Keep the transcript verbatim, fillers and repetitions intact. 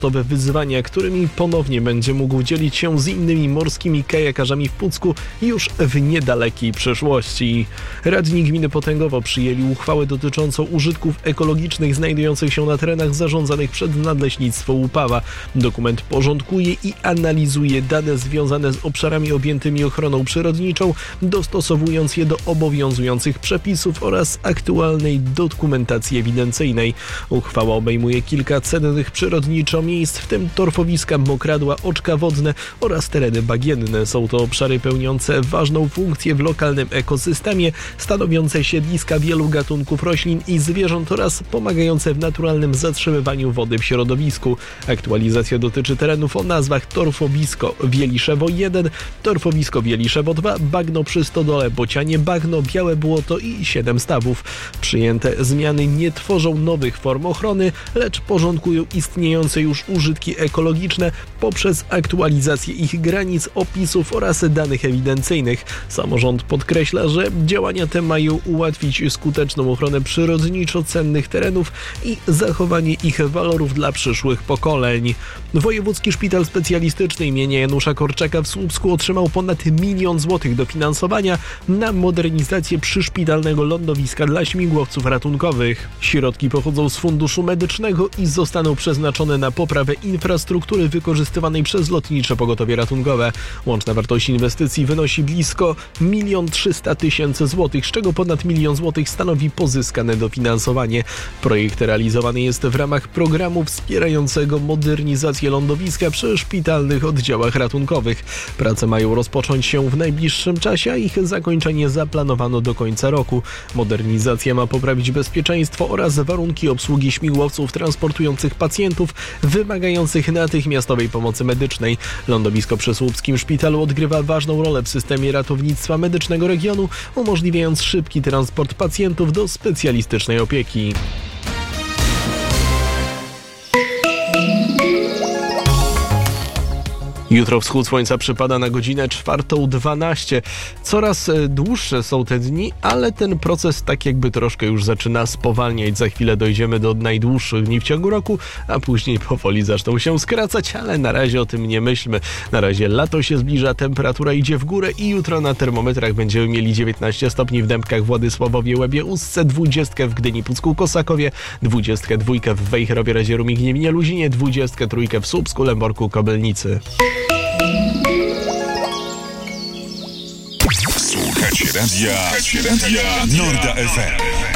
nowe wyzwania, którymi ponownie będzie mógł dzielić się z innymi morskimi kajakarzami w Pucku już w niedalekiej przyszłości. Radni gminy Potęgowo przyjęli uchwałę dotyczącą użytków ekologicznych znajdujących się na terenach zarządzanych przez Nadleśnictwo Łupawa. Dokument porządkuje i analizuje dane związane z obszarami objętymi ochroną przyrodniczą, dostosowując je do obowiązujących przepisów oraz aktualnej dokumentacji ewidencyjnej. Uchwała obejmuje kilka cennych przyrodniczo miejsc, w tym torfowiska, mokradła, oczka wodne oraz tereny bagienne. Są to obszary pełniące ważną funkcję w lokalnym ekosystemie, stanowiące siedliska wielu gatunków roślin i zwierząt oraz pomagające w naturalnym zatrzymywaniu wody w środowisku. Aktualizacja dotyczy terenów o nazwach torfowisko Wieliszewo jeden, torfowisko Wieliszewo dwa, bagno przy Stodole, Bocianie bagno, Białe Błoto i Siedem Stawów. Przyjęte zmiany nie tworzą nowych form ochrony, lecz porządkują istniejące już użytki ekologiczne poprzez aktualizację ich granic, opisów oraz danych ewidencyjnych. Samorząd podkreśla, że działania te mają ułatwić skuteczną ochronę przyrodniczo cennych terenów i zachowanie ich walorów dla przyszłych pokoleń. Wojewódzki Szpital Specjalistyczny imienia Janusza Korczaka w Słupsku otrzymał ponad milion złotych dofinansowania na modernizację przyszpitalnego lądowiska dla śmigłowców ratunkowych. Środki pochodzą z Funduszu Medycznego i zostaną przeznaczone na poprawę infrastruktury wykorzystywanej przez Lotnicze Pogotowie Ratunkowe. Łączna wartość inwestycji wynosi blisko milion trzysta tysięcy złotych, z czego ponad milion złotych stanowi pozyskane dofinansowanie. Projekt realizowany jest w ramach programu wspierającego modernizację lądowiska przy szpitalnych oddziałach ratunkowych. Prace mają rozpocząć się w najbliższym czasie, a ich zakończenie zaplanowano do końca roku. Modernizacja ma poprawić bezpieczeństwo oraz warunki obsługi śmigłowców transportujących pacjentów wymagających natychmiastowej pomocy medycznej. Lądowisko przy Słupskim Szpitalu odgrywa ważną rolę w systemie ratownictwa medycznego regionu, umożliwiając szybki transport pacjentów do specjalistycznej opieki. Jutro wschód słońca przypada na godzinę czwartą dwanaście. Coraz dłuższe są te dni, ale ten proces tak jakby troszkę już zaczyna spowalniać. Za chwilę dojdziemy do najdłuższych dni w ciągu roku, a później powoli zaczną się skracać, ale na razie o tym nie myślmy. Na razie lato się zbliża, temperatura idzie w górę i jutro na termometrach będziemy mieli dziewiętnaście stopni w Dębkach, Władysławowie, Łebie, Ustce, dwadzieścia w Gdyni, Pucku, Kosakowie, dwadzieścia dwa w Wejherowie, Razierumie, Gniewinie, Luzinie, dwadzieścia trzy w Słupsku, Lęborku, Kobylnicy. Słuchacie radia, Słuchacie radia Norda F M.